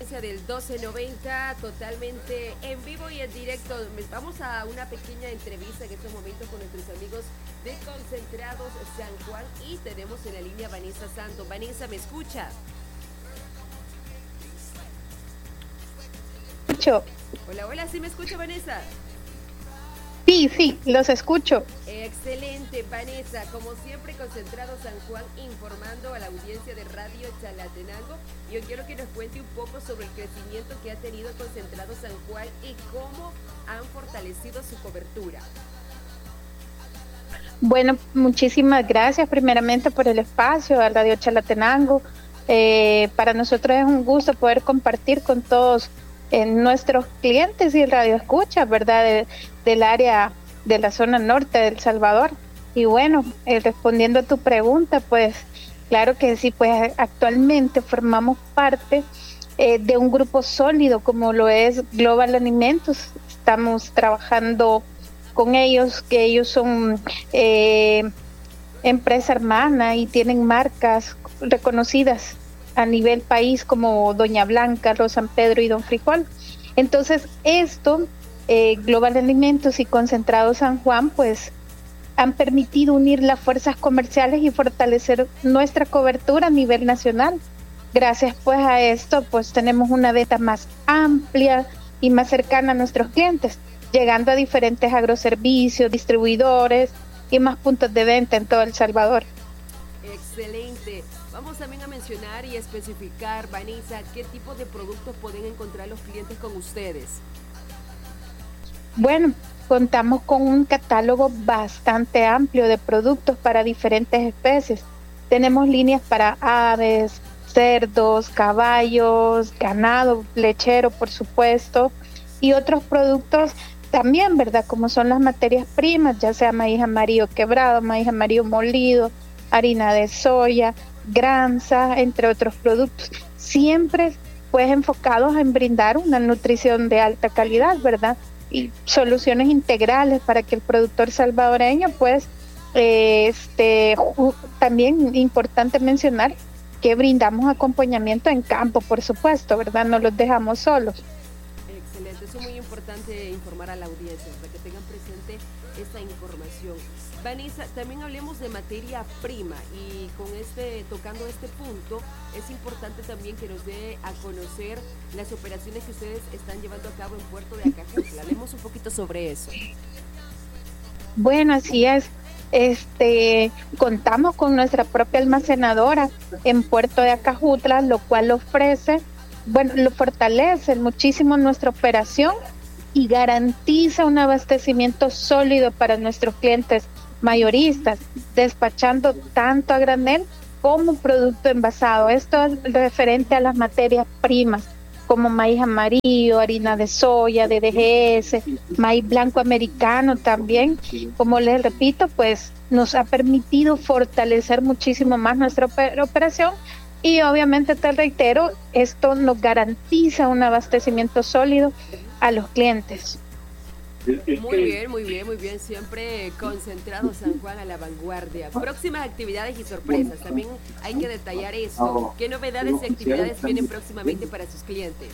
Del 1290, totalmente en vivo y en directo. Vamos a una pequeña entrevista en estos momentos con nuestros amigos de Concentrados San Juan y tenemos en la línea Vanessa Santos. Vanessa, ¿me escucha? Escucho. Hola, hola, ¿sí me escucha, Vanessa? Sí, los escucho. Excelente, Vanessa. Como siempre, Concentrado San Juan informando a la audiencia de Radio Chalatenango. Yo quiero que nos cuente un poco sobre el crecimiento que ha tenido Concentrado San Juan y cómo han fortalecido su cobertura. Bueno, muchísimas gracias primeramente por el espacio a Radio Chalatenango. Para nosotros es un gusto poder compartir con todos nuestros clientes y el radio escucha, ¿verdad? Del área de la zona norte de El Salvador. Y bueno, respondiendo a tu pregunta, pues claro que sí, pues actualmente formamos parte de un grupo sólido como lo es Global Alimentos. Estamos trabajando con ellos, que ellos son empresa hermana y tienen marcas reconocidas a nivel país como Doña Blanca, Arroz San Pedro y Don Frijol. Entonces esto, Global Alimentos y Concentrado San Juan, pues han permitido unir las fuerzas comerciales y fortalecer nuestra cobertura a nivel nacional. Gracias pues a esto, pues tenemos una venta más amplia y más cercana a nuestros clientes, llegando a diferentes agroservicios, distribuidores y más puntos de venta en todo El Salvador. Excelente. Vamos también a mencionar y especificar, Vanessa, qué tipo de productos pueden encontrar los clientes con ustedes. Bueno, contamos con un catálogo bastante amplio de productos para diferentes especies. Tenemos líneas para aves, cerdos, caballos, ganado lechero, por supuesto, y otros productos también, ¿verdad? Como son las materias primas, ya sea maíz amarillo quebrado, maíz amarillo molido, harina de soya, granza, entre otros productos. Siempre pues enfocados en brindar una nutrición de alta calidad, ¿verdad? Y soluciones integrales para que el productor salvadoreño pues también importante mencionar que brindamos acompañamiento en campo, por supuesto, ¿verdad? No los dejamos solos. Excelente, eso es muy importante informar a la audiencia para que tengan presente esta información. Vanessa, también hablemos de materia prima y tocando este punto, es importante también que nos dé a conocer las operaciones que ustedes están llevando a cabo en Puerto de Acajutla. Hablemos un poquito sobre eso. Bueno, así es. Contamos con nuestra propia almacenadora en Puerto de Acajutla, lo cual lo fortalece muchísimo nuestra operación y garantiza un abastecimiento sólido para nuestros clientes mayoristas, despachando tanto a granel como producto envasado. Esto es referente a las materias primas, como maíz amarillo, harina de soya, DDGS, maíz blanco americano también. Como les repito, pues nos ha permitido fortalecer muchísimo más nuestra operación y obviamente te reitero, esto nos garantiza un abastecimiento sólido a los clientes. Muy bien, siempre concentrado San Juan a la vanguardia. Próximas actividades y sorpresas, también hay que detallar esto. ¿Qué novedades y actividades vienen próximamente para sus clientes?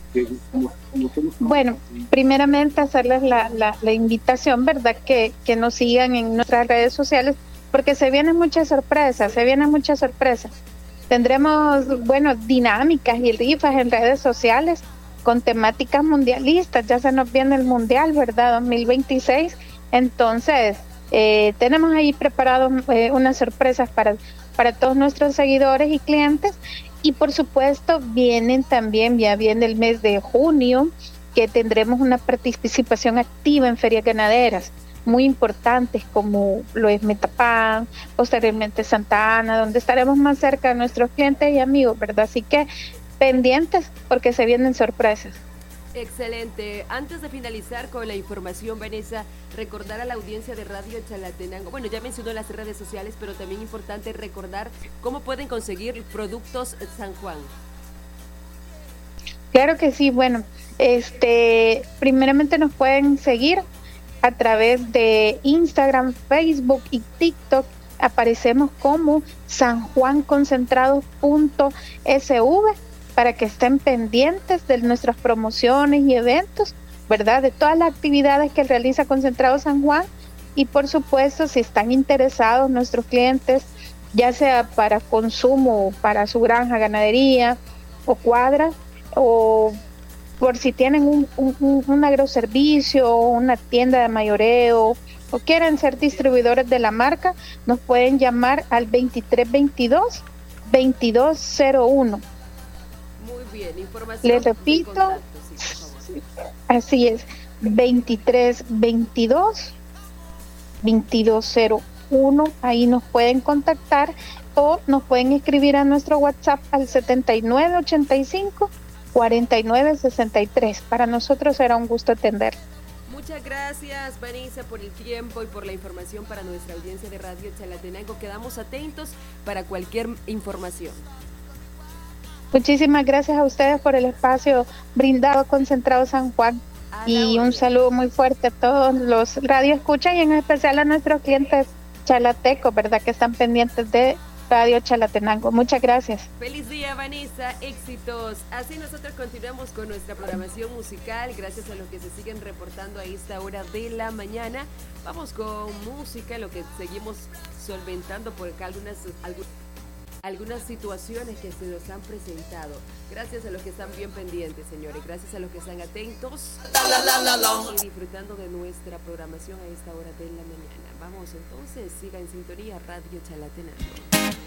Bueno, primeramente hacerles la invitación, ¿verdad? Que nos sigan en nuestras redes sociales, porque se vienen muchas sorpresas. Tendremos, dinámicas y rifas en redes sociales con temáticas mundialistas. Ya se nos viene el Mundial, ¿verdad? 2026. Entonces, tenemos ahí preparados unas sorpresas para todos nuestros seguidores y clientes. Y por supuesto, ya viene el mes de junio, que tendremos una participación activa en ferias ganaderas muy importantes como lo es Metapan, posteriormente Santa Ana, donde estaremos más cerca de nuestros clientes y amigos, ¿verdad? Así que pendientes porque se vienen sorpresas. Excelente. Antes de finalizar con la información, Vanessa, recordar a la audiencia de Radio Chalatenango, bueno, ya mencionó las redes sociales, pero también importante recordar cómo pueden conseguir productos San Juan. Claro que sí, primeramente nos pueden seguir a través de Instagram, Facebook y TikTok. Aparecemos como sanjuanconcentrados.sv para que estén pendientes de nuestras promociones y eventos, ¿verdad? De todas las actividades que realiza Concentrado San Juan. Y por supuesto, si están interesados nuestros clientes, ya sea para consumo, para su granja, ganadería o cuadra, o por si tienen un agroservicio, una tienda de mayoreo, o quieren ser distribuidores de la marca, nos pueden llamar al 2322-2201. Muy bien, información. Les repito, contacto, sí, por favor. así es, 2322-2201, ahí nos pueden contactar o nos pueden escribir a nuestro WhatsApp al 7985-4963. Para nosotros será un gusto atender. Muchas gracias, Vanessa, por el tiempo y por la información para nuestra audiencia de Radio Chalatenango. Quedamos atentos para cualquier información. Muchísimas gracias a ustedes por el espacio brindado a Concentrado San Juan. Y un saludo muy fuerte a todos los radioescuchas y en especial a nuestros clientes chalatecos, ¿verdad? Que están pendientes de Radio Chalatenango. Muchas gracias. Feliz día, Vanessa, éxitos. Así nosotros continuamos con nuestra programación musical, gracias a los que se siguen reportando a esta hora de la mañana. Vamos con música, lo que seguimos solventando por acá algunas situaciones que se nos han presentado. Gracias a los que están bien pendientes, señores. Gracias a los que están atentos y disfrutando de nuestra programación a esta hora de la mañana. Vamos entonces, siga en sintonía Radio Chalatenango.